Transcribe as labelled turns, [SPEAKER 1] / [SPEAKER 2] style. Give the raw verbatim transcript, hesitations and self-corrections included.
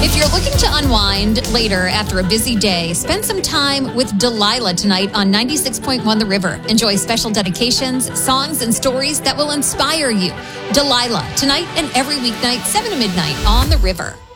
[SPEAKER 1] If you're looking to unwind later after a busy day, spend some time with Delilah tonight on ninety-six point one The River. Enjoy special dedications, songs, and stories that will inspire you. Delilah, tonight and every weeknight, seven to midnight on The River.